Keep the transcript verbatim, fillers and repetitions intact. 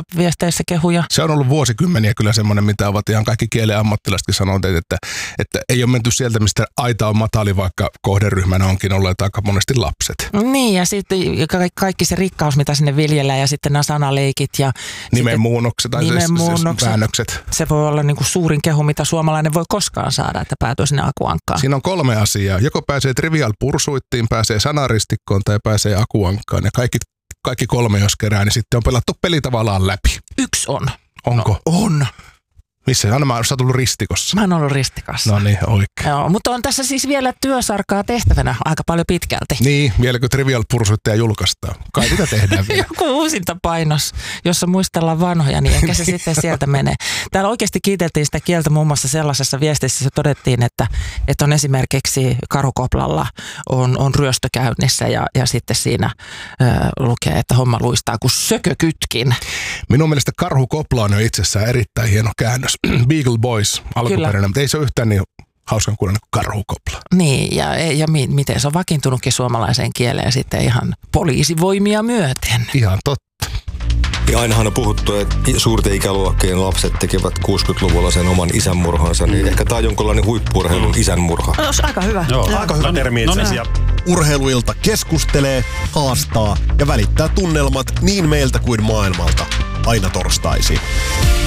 viesteissä kehuja. Se on ollut vuosikymmeniä kyllä semmoinen, mitä ovat ihan kaikki kielen ammattilaisetkin sanoneet, että, että ei ole menty sieltä, mistä aita on matali, vaikka kohderyhmänä onkin olleet aika monesti lapset. Niin, ja sitten kaikki se rikkaus, mitä sinne viljellään, ja sitten nämä sanaleikit ja nimenmuunnokset tai nimenmuunnokset. väännökset. Se voi olla niin kuin suurin kehu, mitä suomalainen voi koskaan saada, että päätyy sinne akuankkaan. Siinä on kolme asiaa. Joko pääsee trivial pursuittiin, pääsee sanaristikkoon tai pääsee akuankkaan. Ja kaikki, kaikki kolme, jos kerää, niin sitten on pelattu peli tavallaan läpi. Yksi on. Onko? No, on. Missä? Anna, mä oon tullut ristikossa. Mä oon ollut ristikossa. No niin, oikein. Joo, mutta on tässä siis vielä työsarkaa tehtävänä aika paljon pitkälti. Niin, vieläkö Trivial Pursuitteja julkaistaan? Kai mitä tehdään vielä? Joku uusintapainos, jossa muistellaan vanhoja, niin ehkä se sitten sieltä menee. Täällä oikeasti kiiteltiin sitä kieltä muun muassa sellaisessa viestissä, se todettiin, että, että on esimerkiksi Karukoplalla on, on ryöstö käynnissä ja, ja sitten siinä ö, lukee, että homma luistaa kuin sökökytkin. Minun mielestä Karhukopla on jo itsessään erittäin hieno käännös. Beagle Boys alkuperäinen, mutta ei se ole yhtään niin hauskan kuuloinen kuin Karhukopla. Niin, ja, ja mi, miten se on vakiintunutkin suomalaiseen kieleen sitten ihan poliisivoimia myöten. Ihan totta. Ja ainahan on puhuttu, että suurten ikäluokkien lapset tekevät kuusikymmentäluvulla sen oman isänmurhansa, niin ehkä tämä on jonkinlainen huippu-urheilun isänmurha. No, aika hyvä. Joo, aika hyvä termi itse asiassa. Urheiluilta keskustelee, haastaa ja välittää tunnelmat niin meiltä kuin maailmalta. Aina torstaisin.